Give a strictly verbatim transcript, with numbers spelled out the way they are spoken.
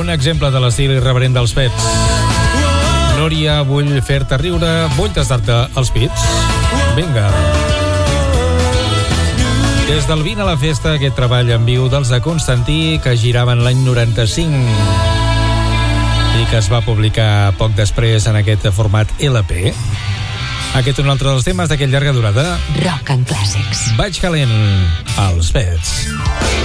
Un exemple de l'estil irreverent dels Pets. Núria, vull fer-te riure, vull tastar-te els pits. Vinga. Des del Vine a la Festa, aquest treball en viu dels de Constantí, que giraven l'any noranta-cinc i que es va publicar poc després en aquest format L P. Aquest és un altre dels temes d'aquest llarga durada. Rock and Classics. Vaig calent, els Pets.